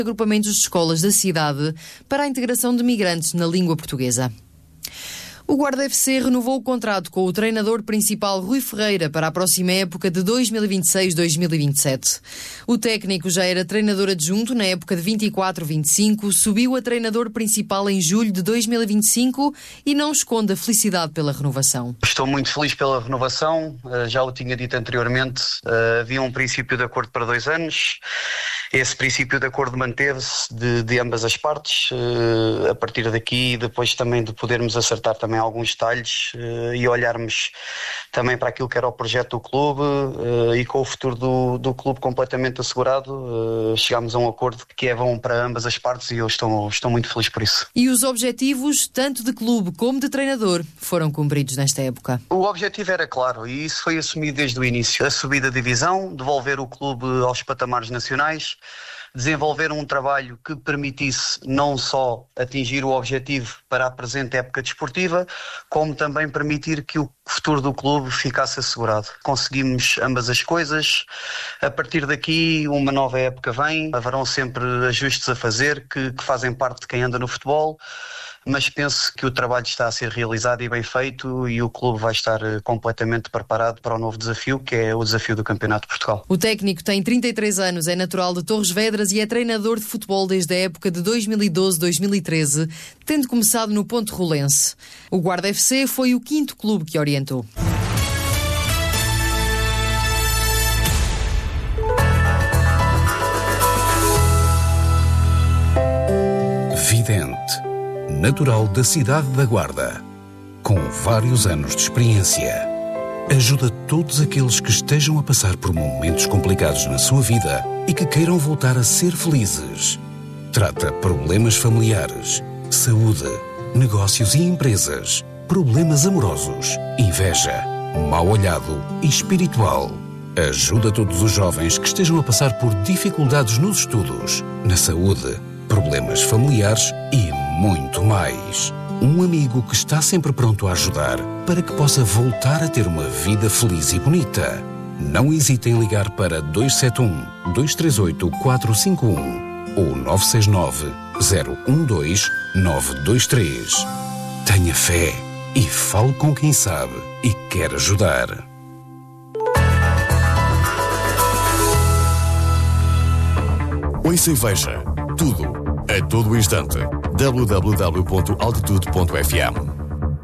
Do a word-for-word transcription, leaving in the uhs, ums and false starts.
agrupamentos de escolas da cidade para a integração de migrantes na língua portuguesa. O Guarda F C renovou o contrato com o treinador principal Rui Ferreira para a próxima época de dois mil e vinte e seis a dois mil e vinte e sete. O técnico já era treinador adjunto na época de vinte e quatro a vinte e cinco, subiu a treinador principal em julho de dois mil e vinte e cinco e não esconde a felicidade pela renovação. Estou muito feliz pela renovação, já o tinha dito anteriormente, havia um princípio de acordo para dois anos. Esse princípio de acordo manteve-se de, de ambas as partes. A partir daqui, depois também de podermos acertar também alguns detalhes e olharmos também para aquilo que era o projeto do clube e com o futuro do, do clube completamente assegurado, chegámos a um acordo que é bom para ambas as partes e eu estou, estou muito feliz por isso. E os objetivos, tanto de clube como de treinador, foram cumpridos nesta época? O objetivo era claro e isso foi assumido desde o início. A subida da divisão, devolver o clube aos patamares nacionais, desenvolver um trabalho que permitisse não só atingir o objetivo para a presente época desportiva, como também permitir que o futuro do clube ficasse assegurado. Conseguimos ambas as coisas. A partir daqui, uma nova época vem, haverão sempre ajustes a fazer que, que fazem parte de quem anda no futebol, mas penso que o trabalho está a ser realizado e bem feito e o clube vai estar completamente preparado para o novo desafio, que é o desafio do Campeonato de Portugal. O técnico tem trinta e três anos, é natural de Torres Vedras e é treinador de futebol desde a época de dois mil e doze a dois mil e treze, tendo começado no Ponte Rolense. O Guarda F C foi o quinto clube que orientou. Vidente, natural da cidade da Guarda, com vários anos de experiência. Ajuda todos aqueles que estejam a passar por momentos complicados na sua vida e que queiram voltar a ser felizes. Trata problemas familiares, saúde, negócios e empresas, problemas amorosos, inveja, mau olhado e espiritual. Ajuda todos os jovens que estejam a passar por dificuldades nos estudos, na saúde, problemas familiares e muito mais. Um amigo que está sempre pronto a ajudar para que possa voltar a ter uma vida feliz e bonita. Não hesite em ligar para dois sete um, dois três oito, quatro cinco um ou nove seis nove, zero um dois, nove dois três. Tenha fé e fale com quem sabe e quer ajudar. Ouça e veja tudo, a todo instante. w w w ponto altitude ponto f m